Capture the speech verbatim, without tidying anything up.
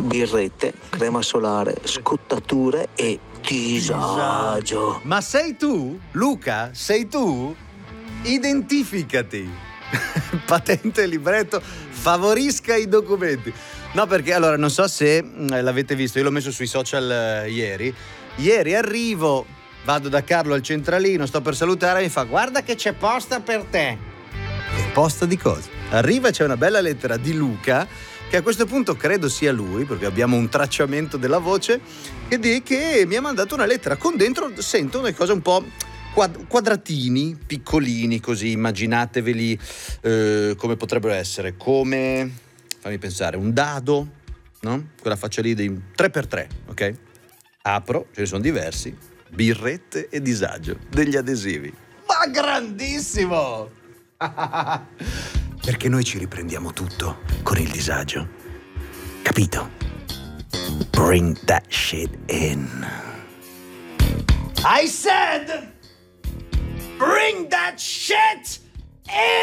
birrette, crema solare, scottature e disagio. Ma sei tu? Luca, sei tu? Identificati. Patente, libretto, favorisca i documenti. No, perché allora non so se eh, l'avete visto, io l'ho messo sui social eh, ieri. Ieri arrivo, vado da Carlo al centralino, sto per salutare, mi fa: guarda che c'è posta per te. E posta di cosa? Arriva e c'è una bella lettera di Luca, che a questo punto credo sia lui, perché abbiamo un tracciamento della voce, che, di, che mi ha mandato una lettera con dentro, sento delle cose un po' quad- quadratini, piccolini così, immaginateveli eh, come potrebbero essere, come, fammi pensare, un dado, no? Quella faccia lì di tre per tre, ok? Apro, ce ne sono diversi, birrette e disagio, degli adesivi. Ma grandissimo! Perché noi ci riprendiamo tutto con il disagio. Capito? Bring that shit in. I said, bring that shit in!